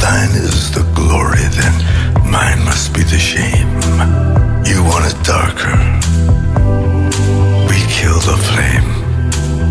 thine is the glory, then mine must be the shame. You want it darker, we kill the flame.